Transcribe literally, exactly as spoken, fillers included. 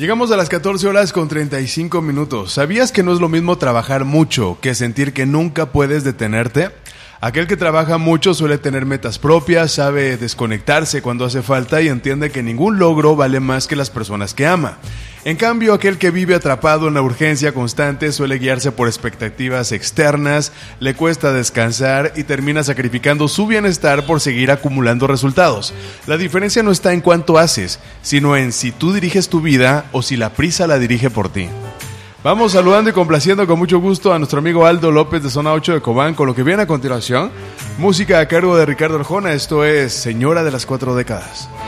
Llegamos a las catorce horas con treinta y cinco minutos. ¿Sabías que no es lo mismo trabajar mucho que sentir que nunca puedes detenerte? Aquel que trabaja mucho suele tener metas propias, sabe desconectarse cuando hace falta y entiende que ningún logro vale más que las personas que ama. En cambio, aquel que vive atrapado en la urgencia constante suele guiarse por expectativas externas, le cuesta descansar y termina sacrificando su bienestar por seguir acumulando resultados. La diferencia no está en cuánto haces, sino en si tú diriges tu vida o si la prisa la dirige por ti. Vamos saludando y complaciendo con mucho gusto a nuestro amigo Aldo López de Zona ocho de Cobán con lo que viene a continuación. Música a cargo de Ricardo Arjona, esto es Señora de las Cuatro Décadas.